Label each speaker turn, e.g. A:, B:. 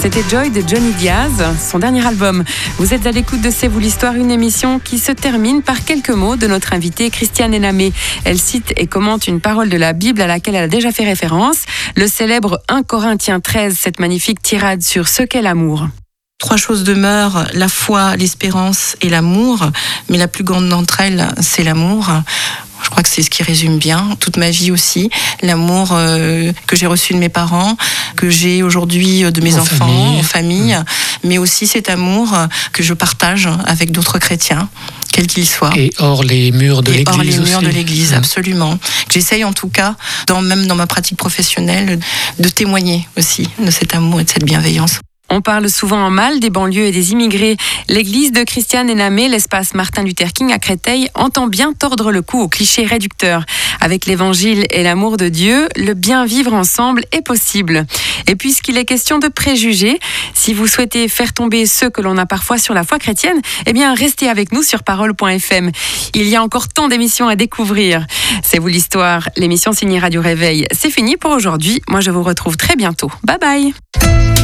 A: C'était Joy de Johnny Diaz, son dernier album. Vous êtes à l'écoute de C'est vous l'histoire, une émission qui se termine par quelques mots de notre invitée Christiane Enamé. Elle cite et commente une parole de la Bible à laquelle elle a déjà fait référence, le célèbre 1 Corinthiens 13, cette magnifique tirade sur ce qu'est l'amour.
B: 3 choses demeurent, la foi, l'espérance et l'amour, mais la plus grande d'entre elles, c'est l'amour. Je crois que c'est ce qui résume bien toute ma vie aussi. L'amour que j'ai reçu de mes parents, que j'ai aujourd'hui de mes enfants, en famille, mais aussi cet amour que je partage avec d'autres chrétiens, quels qu'ils soient.
C: Et hors les murs de l'Église aussi.
B: Hors les murs de l'Église, absolument. J'essaye en tout cas, même dans ma pratique professionnelle, de témoigner aussi de cet amour et de cette bienveillance.
A: On parle souvent en mal des banlieues et des immigrés. L'église de Christiane Enamé, l'espace Martin Luther King à Créteil, entend bien tordre le cou aux clichés réducteurs. Avec l'évangile et l'amour de Dieu, le bien vivre ensemble est possible. Et puisqu'il est question de préjugés, si vous souhaitez faire tomber ceux que l'on a parfois sur la foi chrétienne, eh bien restez avec nous sur parole.fm. Il y a encore tant d'émissions à découvrir. C'est vous l'histoire, l'émission signée Radio Réveil. C'est fini pour aujourd'hui. Moi je vous retrouve très bientôt. Bye bye.